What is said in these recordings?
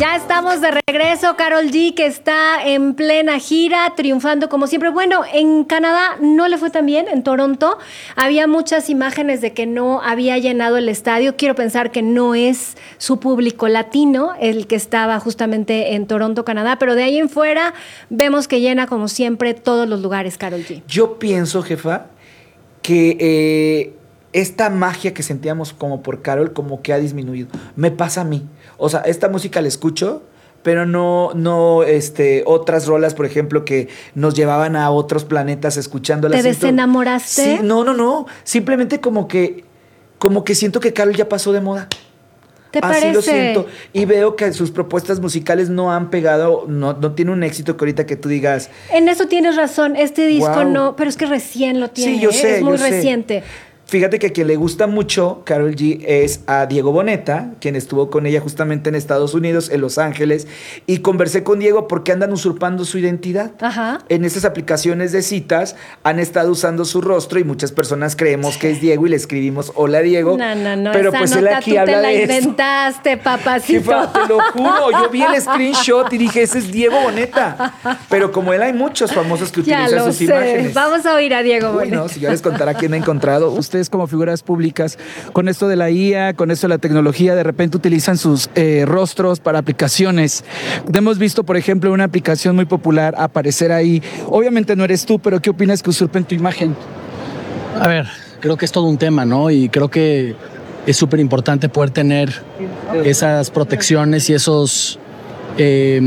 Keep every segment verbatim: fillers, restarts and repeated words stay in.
Ya estamos de regreso, Karol G, que está en plena gira, triunfando como siempre. Bueno, en Canadá no le fue tan bien, en Toronto había muchas imágenes de que no había llenado el estadio. Quiero pensar que no es su público latino el que estaba justamente en Toronto, Canadá, pero de ahí en fuera vemos que llena como siempre todos los lugares, Karol G. Yo pienso, jefa, que eh, esta magia que sentíamos como por Karol como que ha disminuido. Me pasa a mí. O sea, esta música la escucho, pero no, no este, otras rolas, por ejemplo, que nos llevaban a otros planetas escuchándolas. ¿Te desenamoraste? Sí, no, no, no. Simplemente como que, como que siento que Karol ya pasó de moda. ¿Te Así parece? lo siento. Y veo que sus propuestas musicales no han pegado, no, no tiene un éxito que ahorita que tú digas. En eso tienes razón. Este disco Wow. no, pero es que recién lo tiene. Sí, yo ¿eh? sé, Es muy yo sé. reciente. Fíjate que a quien le gusta mucho Karol G es a Diego Boneta, quien estuvo con ella justamente en Estados Unidos, en Los Ángeles, y conversé con Diego porque andan usurpando su identidad. Ajá. En esas aplicaciones de citas han estado usando su rostro y muchas personas creemos que es Diego y le escribimos hola Diego. No, no, no. Pero esa pues él nota aquí tú habla te la de eso. inventaste, papacito. Jefa, te lo juro, yo vi el screenshot y dije, ese es Diego Boneta. Pero como él hay muchos famosos que Ya utilizan lo sus sé. imágenes. Vamos a oír a Diego Uy, Boneta. no, si yo les contara quién me he encontrado. Ustedes como figuras públicas, con esto de la I A, con esto de la tecnología, de repente utilizan sus eh, rostros para aplicaciones. Hemos visto, por ejemplo, una aplicación muy popular aparecer ahí. Obviamente no eres tú, pero ¿qué opinas que usurpen tu imagen? A ver, creo que es todo un tema, ¿no? Y creo que es súper importante poder tener esas protecciones y esos... Eh,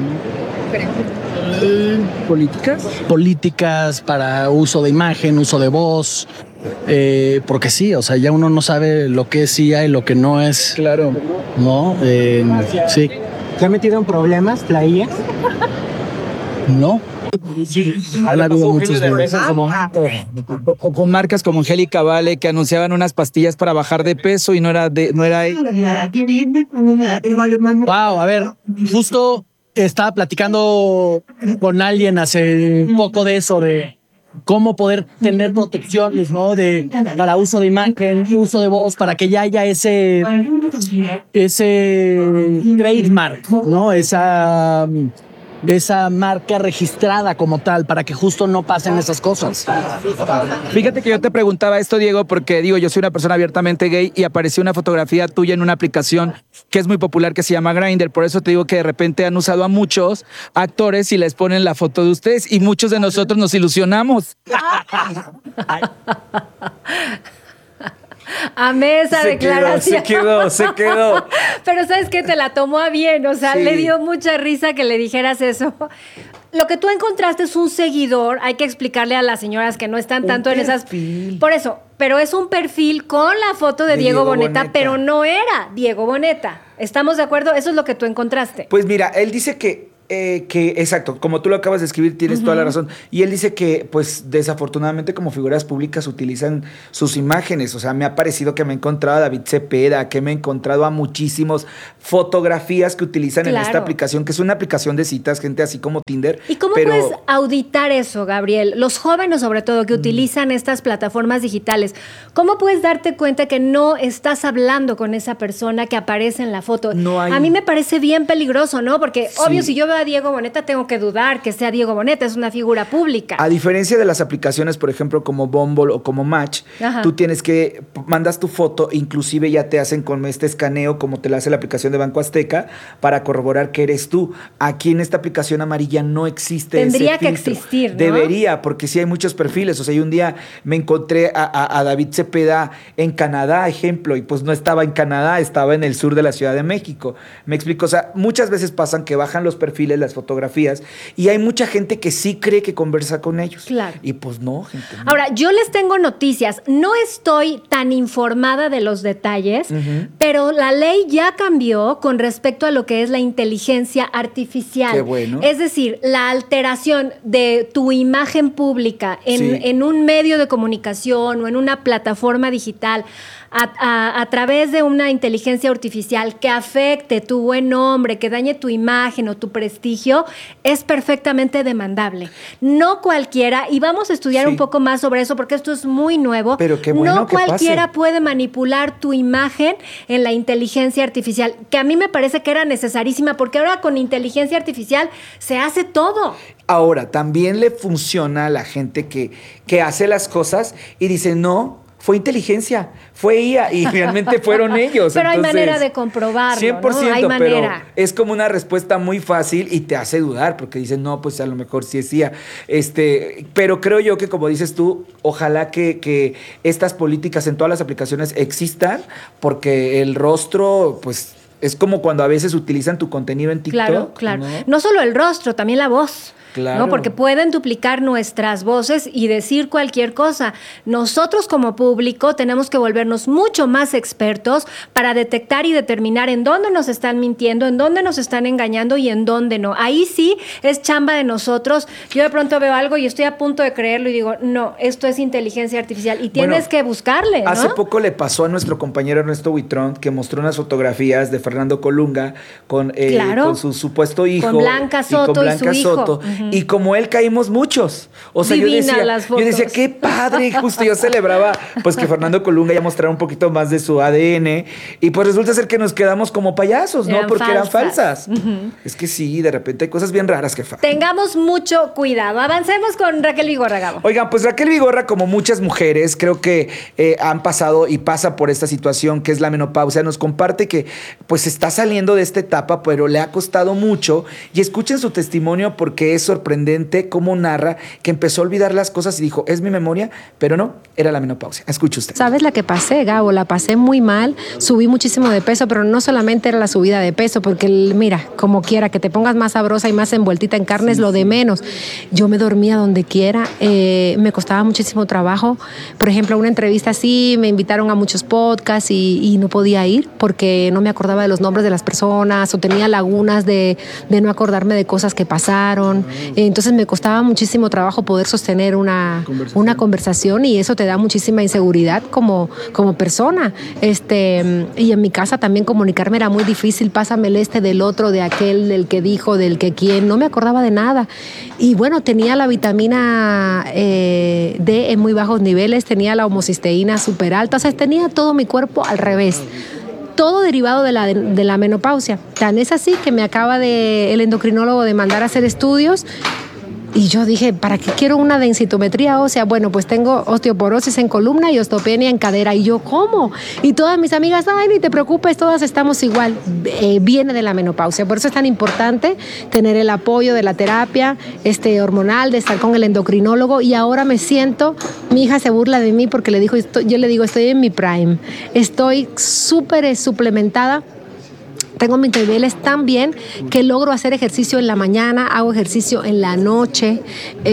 ¿Políticas? políticas para uso de imagen, uso de voz, eh, porque sí, o sea, ya uno no sabe lo que es I A y lo que no es, Claro. ¿no? Eh, sí. ¿Se ha metido en problemas la I A? No. Han habido muchos de O, o con marcas como Angélica Vale que anunciaban unas pastillas para bajar de peso y no era de, no era Wow, a ver, justo estaba platicando con alguien hace un poco de eso, de cómo poder tener protecciones, ¿no? De, para uso de imagen, uso de voz, para que ya haya ese, ese trademark, ¿no? Esa, esa marca registrada como tal, para que justo no pasen esas cosas. Fíjate que yo te preguntaba esto, Diego, porque digo, yo soy una persona abiertamente gay y apareció una fotografía tuya en una aplicación que es muy popular que se llama Grindr. Por eso te digo que de repente han usado a muchos actores y les ponen la foto de ustedes y muchos de nosotros nos ilusionamos. Amé esa Se declaración. quedó, se quedó, se quedó. Pero ¿sabes qué? Te la tomó a bien. O sea, Sí. le dio mucha risa que le dijeras eso. Lo que tú encontraste es un seguidor. Hay que explicarle a las señoras que no están Un tanto en esas... perfil. Por eso, pero es un perfil con la foto de, De Diego, Diego Boneta, Boneta. pero no era Diego Boneta. ¿Estamos de acuerdo? Eso es lo que tú encontraste. Pues mira, él dice que, eh, que exacto, como tú lo acabas de escribir, tienes uh-huh. toda la razón. Y él dice que, pues, desafortunadamente como figuras públicas utilizan sus imágenes. O sea, me ha parecido que me he encontrado a David Cepeda, que me he encontrado a muchísimos fotografías que utilizan Claro. en esta aplicación, que es una aplicación de citas, gente así como Tinder. ¿Y cómo pero... puedes auditar eso, Gabriel? Los jóvenes, sobre todo, que mm. utilizan estas plataformas digitales, ¿cómo puedes darte cuenta que no estás hablando con esa persona que aparece en la foto? No hay... A mí me parece bien peligroso, ¿no? Porque, sí. obvio, si yo veo a Diego Boneta, tengo que dudar que sea Diego Boneta, es una figura pública. A diferencia de las aplicaciones, por ejemplo, como Bumble o como Match, Ajá. tú tienes que, mandas tu foto, inclusive ya te hacen con este escaneo, como te la hace la aplicación de Banco Azteca, para corroborar que eres tú. Aquí en esta aplicación amarilla no existe Tendría ese que filtro. existir, ¿no? Debería, porque sí hay muchos perfiles. O sea, yo un día me encontré a, a, a David Cepeda en Canadá, ejemplo, y pues no estaba en Canadá, estaba en el sur de la Ciudad de México. Me explico, o sea, muchas veces pasan que bajan los perfiles, las fotografías, y hay mucha gente que sí cree que conversa con ellos. Claro. Y pues no, gente. No. Ahora, yo les tengo noticias. No estoy tan informada de los detalles, uh-huh. pero la ley ya cambió con respecto a lo que es la inteligencia artificial. Qué bueno. Es decir, la alteración de tu imagen pública en, sí. en un medio de comunicación o en una plataforma digital a, a, a través de una inteligencia artificial que afecte tu buen nombre, que dañe tu imagen o tu prestigio, es perfectamente demandable. No cualquiera, y vamos a estudiar Sí. un poco más sobre eso porque esto es muy nuevo. Pero qué bueno no que cualquiera pase. puede manipular tu imagen en la inteligencia artificial, que a mí me parece que era necesarísima porque ahora con inteligencia artificial se hace todo. Ahora, también le funciona a la gente que, que hace las cosas y dice, no, fue inteligencia, fue I A y realmente fueron ellos. Pero hay Entonces, manera de comprobarlo, cien por ciento, ¿no? Hay pero manera. es como una respuesta muy fácil y te hace dudar porque dicen, no, pues a lo mejor sí es I A. Este, pero creo yo que, como dices tú, ojalá que, que estas políticas en todas las aplicaciones existan porque el rostro, pues, es como cuando a veces utilizan tu contenido en TikTok. Claro, claro. ¿no? No solo el rostro, también la voz. Claro. ¿No? Porque pueden duplicar nuestras voces y decir cualquier cosa. Nosotros como público tenemos que volvernos mucho más expertos para detectar y determinar en dónde nos están mintiendo, en dónde nos están engañando y en dónde no. Ahí sí es chamba de nosotros. Yo de pronto veo algo y estoy a punto de creerlo y digo, no, esto es inteligencia artificial y tienes Bueno, que buscarle, ¿no? Hace poco le pasó a nuestro compañero Ernesto Buitrón que mostró unas fotografías de Fernando Colunga con, eh, Claro. con su supuesto hijo. Con Blanca Soto con y Blanca su hijo. Soto. Ujú. Y como él caímos muchos. O sea, yo Divinas decía, las yo decía, fotos. qué padre. Y justo yo celebraba pues que Fernando Colunga ya mostrara un poquito más de su A D N. Y pues resulta ser que nos quedamos como payasos, ¿no? Eran Porque eran falsas. falsas. Es que sí, de repente hay cosas bien raras, jefa. Tengamos mucho cuidado. Avancemos con Raquel Vigorra, Gabo. Oigan, pues Raquel Vigorra, como muchas mujeres, creo que eh, han pasado y pasa por esta situación que es la menopausia, nos comparte que pues está saliendo de esta etapa, pero le ha costado mucho. Y escuchen su testimonio porque es sorprendente cómo narra que empezó a olvidar las cosas y dijo, es mi memoria, pero no, era la menopausia. Escuche usted. ¿Sabes la que pasé, Gabo? La pasé muy mal, subí muchísimo de peso, pero no solamente era la subida de peso, porque el- mira, como quiera, que te pongas más sabrosa y más envueltita en carne es lo de menos. Yo me dormía donde quiera, eh, me costaba muchísimo trabajo. Por ejemplo, una entrevista así, me invitaron a muchos podcasts y, y no podía ir porque no me acordaba de los nombres de las personas o tenía lagunas de, de no acordarme de cosas que pasaron. Entonces me costaba muchísimo trabajo poder sostener una conversación, una conversación y eso te da muchísima inseguridad como, como persona. Este, y en mi casa también comunicarme era muy difícil, pásame el este del otro, de aquel, del que dijo, del que quién, no me acordaba de nada. Y bueno, tenía la vitamina eh, D en muy bajos niveles, tenía la homocisteína súper alta, o sea, tenía todo mi cuerpo al revés. Todo derivado de la, de la menopausia. Tan es así que me acaba de, el endocrinólogo de mandar a hacer estudios. Y yo dije, ¿para qué quiero una densitometría ósea? Bueno, pues tengo osteoporosis en columna y osteopenia en cadera. Y yo, ¿cómo? Y todas mis amigas, ay, ni te preocupes, todas estamos igual. Eh, viene de la menopausia. Por eso es tan importante tener el apoyo de la terapia este, hormonal, de estar con el endocrinólogo. Y ahora me siento, mi hija se burla de mí porque le dijo, estoy, yo le digo, estoy en mi prime. Estoy súper suplementada. Tengo mis niveles tan bien que logro hacer ejercicio en la mañana, hago ejercicio en la noche.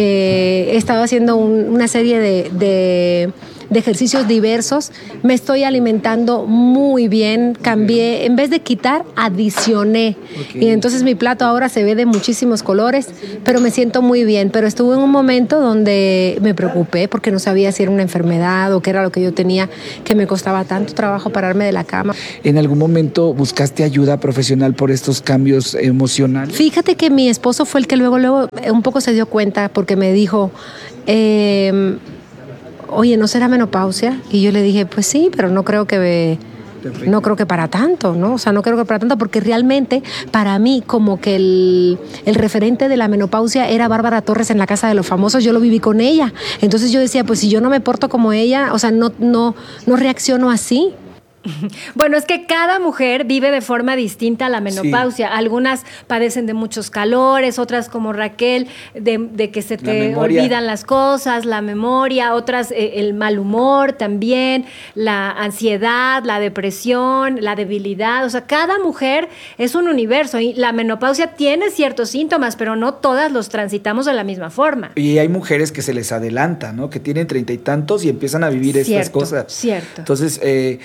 Eh, he estado haciendo un, una serie de, de, de ejercicios diversos. Me estoy alimentando muy bien. Cambié, en vez de quitar, adicioné. Okay. Y entonces mi plato ahora se ve de muchísimos colores, pero me siento muy bien. Pero estuve en un momento donde me preocupé porque no sabía si era una enfermedad o qué era lo que yo tenía, que me costaba tanto trabajo pararme de la cama. ¿En algún momento buscaste ayuda profesional por estos cambios emocionales? Fíjate que mi esposo fue el que luego, luego un poco se dio cuenta porque me dijo, eh, oye, ¿no será menopausia? Y yo le dije, pues sí, pero no creo que... No creo que para tanto, ¿no? O sea, no creo que para tanto porque realmente para mí como que el, el referente de la menopausia era Bárbara Torres en La Casa de los Famosos, yo lo viví con ella. Entonces yo decía, pues si yo no me porto como ella, o sea, no, no, no reacciono así. Bueno, es que cada mujer vive de forma distinta a la menopausia. Sí. Algunas padecen de muchos calores, otras como Raquel, de, de que se te olvidan las cosas, la memoria, otras eh, el mal humor también, la ansiedad, la depresión, la debilidad. O sea, cada mujer es un universo y la menopausia tiene ciertos síntomas, pero no todas los transitamos de la misma forma. Y hay mujeres que se les adelanta, ¿no? Que tienen treinta y tantos y empiezan a vivir cierto, estas cosas. Cierto. Entonces, eh, pues yo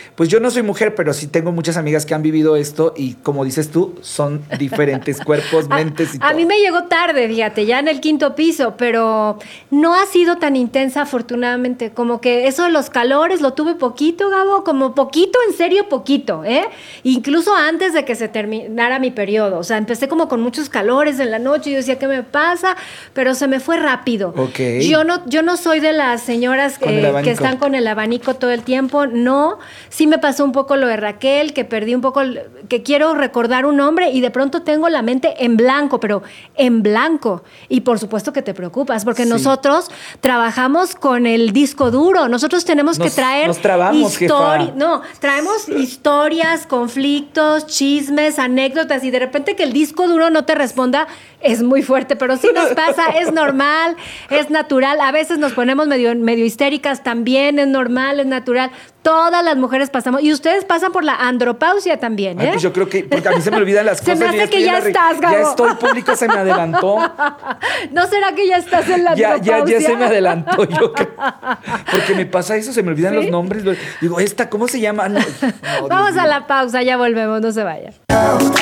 no soy mujer, pero sí tengo muchas amigas que han vivido esto y como dices tú, son diferentes cuerpos, mentes y a, todo. a mí me llegó tarde, fíjate, ya en el quinto piso, pero no ha sido tan intensa afortunadamente, como que eso de los calores lo tuve poquito, Gabo, como poquito, en serio poquito, ¿eh? Incluso antes de que se terminara mi periodo, o sea, empecé como con muchos calores en la noche y yo decía, ¿qué me pasa? Pero se me fue rápido. Ok. Yo no, yo no soy de las señoras Con el eh, abanico. que están con el abanico todo el tiempo, no. Sí me pasó un poco lo de Raquel, que perdí un poco, el- que quiero recordar un nombre y de pronto tengo la mente en blanco, pero en blanco. Y por supuesto que te preocupas, porque Sí. nosotros trabajamos con el disco duro. Nosotros tenemos Nos- que traer nos trabamos, histori- jefa. No, traemos historias, conflictos, chismes, anécdotas y de repente que el disco duro no te responda es muy fuerte, pero sí nos pasa, es normal, es natural. A veces nos ponemos medio, medio histéricas, también es normal, es natural. Todas las mujeres pasamos y ustedes pasan por la andropausia también, ¿eh? Ay, pues yo creo que, porque a mí se me olvidan las Se cosas. me yo hace estoy que en ya la re- estás, Gabo. Ya estoy, público se me adelantó. ¿No será que ya estás en la Ya, ya, andropausia? ya se me adelantó, yo creo. Porque me pasa eso, se me olvidan ¿Sí? los nombres. Digo, ¿esta cómo se llama? No, no, Dios Vamos a mío. la pausa, ya volvemos, no se vayan.